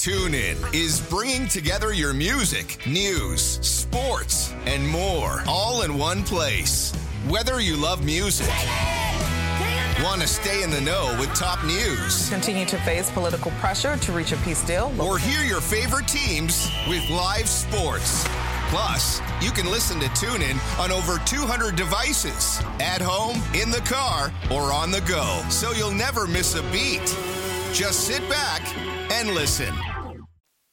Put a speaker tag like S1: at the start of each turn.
S1: TuneIn is bringing together your music, news, sports, and more, all in one place. Whether you love music, want to stay in the know with top news,
S2: continue to face political pressure to reach a peace deal,
S1: or hear your favorite teams with live sports. Plus, you can listen to TuneIn on over 200 devices, at home, in the car, or on the go, so you'll never miss a beat. Just sit back and listen.